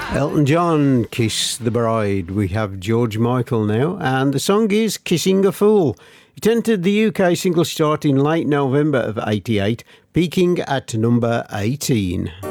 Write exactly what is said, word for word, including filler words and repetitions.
Elton John, Kiss the Bride. We have George Michael now, and the song is Kissing a Fool. It entered the U K single chart in late November of eighty-eight, peaking at number eighteen.